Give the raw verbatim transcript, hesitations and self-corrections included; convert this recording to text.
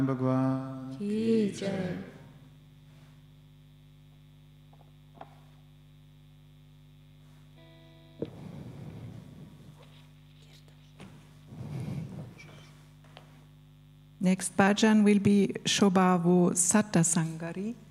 भगवान की जय। Next bhajan will be Shobhavo Satta Sangari.